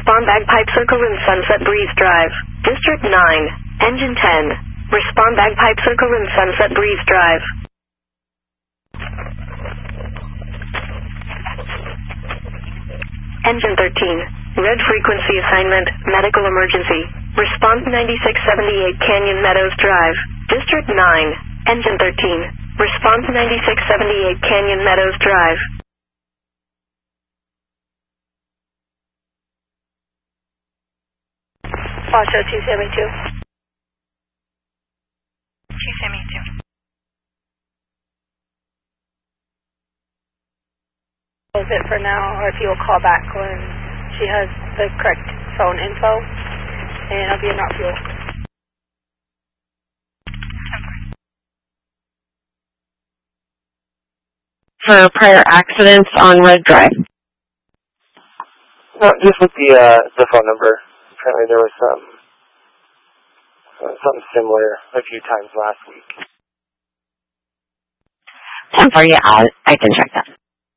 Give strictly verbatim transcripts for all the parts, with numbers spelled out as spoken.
Respond Bagpipe Circle Room Sunset Breeze Drive. District nine. Engine ten. Respond Bagpipe Circle Room Sunset Breeze Drive. Engine thirteen. Red frequency assignment. Medical emergency. Response ninety-six seventy-eight Canyon Meadows Drive. District nine. Engine thirteen. Response ninety-six seventy-eight Canyon Meadows Drive. Foster two seventy-two. two seventy-two. Close it for now, or if you will call back when she has the correct phone info, and it'll be not fuel. For prior accidents on Red Drive. No, just with the uh, the phone number. Apparently there was some uh, something similar a few times last week. ten four, yeah, I'll, I can check that.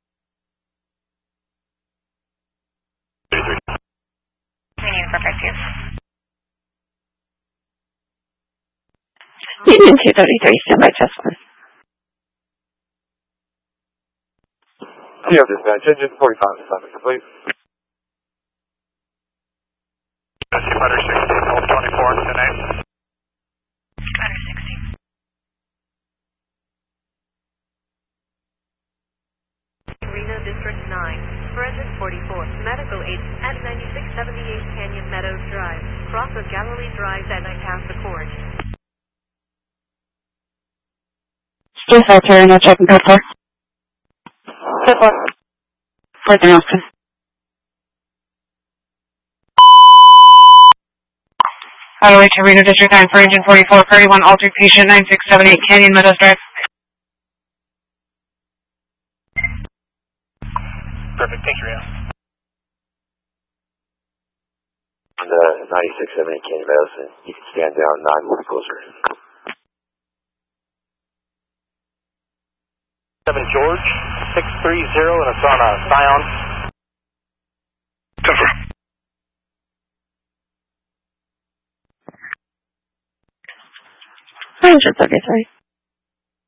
We need for five two. Union two thirty-three, standby test one. You have dispatch, engine forty-five, seven, complete. Spider sixteen, hold twenty-four, ten eight. Spider sixteen. Reno District nine. Forensic forty-four. Medical aid at ninety-six seventy-eight Canyon Meadows Drive. Cross of Galilee Drive and Itasca Court. Still filter, no check and code for. Ten four. Further Nelson. Highway to Reno District nine for engine forty-four thirty-one, altered patient nine six seven eight Canyon Meadows Drive. Perfect, thank you, Rio. The ninety-six seven eight Canyon Meadows, and you can stand down nine, move closer. seven George, six three zero, and it's on a Scion. Cover. one thirty-three.